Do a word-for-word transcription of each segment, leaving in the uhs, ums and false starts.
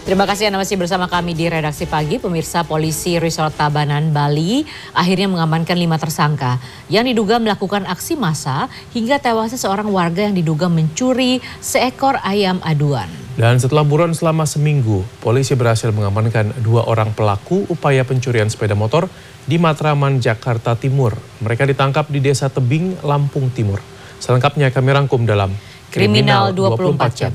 Terima kasih Anda masih bersama kami di Redaksi Pagi. Pemirsa, polisi Resort Tabanan, Bali akhirnya mengamankan lima tersangka yang diduga melakukan aksi massa hingga tewasnya seorang warga yang diduga mencuri seekor ayam aduan. Dan setelah buron selama seminggu, polisi berhasil mengamankan dua orang pelaku upaya pencurian sepeda motor di Matraman, Jakarta Timur. Mereka ditangkap di Desa Tebing, Lampung Timur. Selengkapnya kami rangkum dalam Kriminal dua puluh empat jam.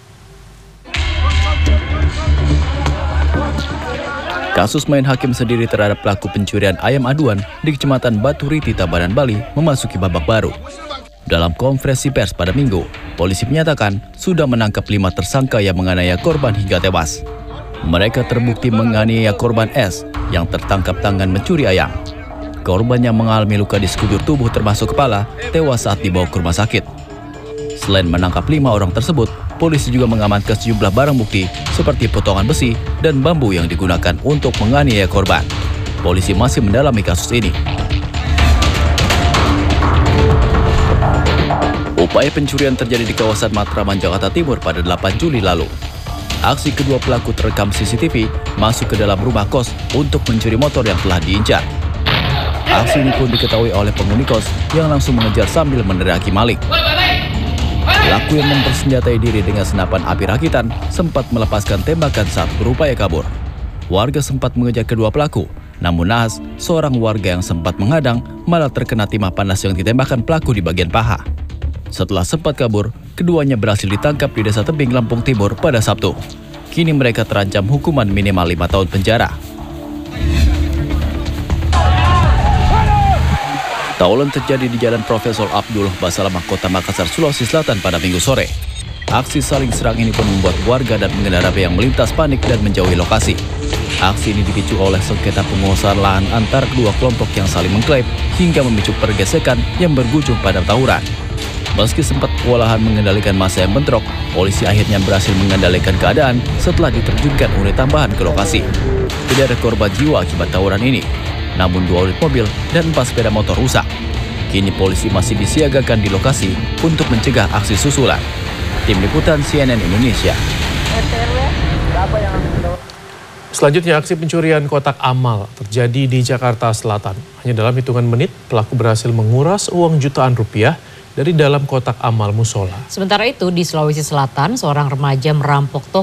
Kasus main hakim sendiri terhadap pelaku pencurian ayam aduan di Kecamatan Batu Riti, Tabanan, Bali memasuki babak baru. Dalam konferensi pers pada Minggu, polisi menyatakan sudah menangkap lima tersangka yang menganiaya korban hingga tewas. Mereka terbukti menganiaya korban S yang tertangkap tangan mencuri ayam. Korban yang mengalami luka di sekujur tubuh termasuk kepala tewas saat dibawa ke rumah sakit. Selain menangkap lima orang tersebut, polisi juga mengamankan sejumlah barang bukti seperti potongan besi dan bambu yang digunakan untuk menganiaya korban. Polisi masih mendalami kasus ini. Upaya pencurian terjadi di kawasan Matraman, Jakarta Timur pada delapan Juli lalu. Aksi kedua pelaku terekam C C T V masuk ke dalam rumah kos untuk mencuri motor yang telah diincar. Aksi ini pun diketahui oleh penghuni kos yang langsung mengejar sambil meneriaki maling. Pelaku yang mempersenjatai diri dengan senapan api rakitan sempat melepaskan tembakan saat berupaya kabur. Warga sempat mengejar kedua pelaku, namun naas seorang warga yang sempat menghadang malah terkena timah panas yang ditembakkan pelaku di bagian paha. Setelah sempat kabur, keduanya berhasil ditangkap di Desa Tebing, Lampung Timur pada Sabtu. Kini mereka terancam hukuman minimal lima tahun penjara. Tawuran terjadi di Jalan Profesor Abdul Basalamah, Kota Makassar, Sulawesi Selatan pada Minggu sore. Aksi saling serang ini pun membuat warga dan pengendara yang melintas panik dan menjauhi lokasi. Aksi ini dipicu oleh sengketa penguasaan lahan antar kedua kelompok yang saling mengklaim hingga memicu pergesekan yang berujung pada tawuran. Meski sempat kewalahan mengendalikan massa yang bentrok, polisi akhirnya berhasil mengendalikan keadaan setelah diterjunkan unit tambahan ke lokasi. Tidak ada korban jiwa akibat tawuran ini, namun dua unit mobil dan empat sepeda motor rusak. Kini polisi masih disiagakan di lokasi untuk mencegah aksi susulan. Tim Liputan C N N Indonesia. Selanjutnya, aksi pencurian kotak amal terjadi di Jakarta Selatan. Hanya dalam hitungan menit, pelaku berhasil menguras uang jutaan rupiah dari dalam kotak amal musola. Sementara itu, di Sulawesi Selatan, seorang remaja merampok toko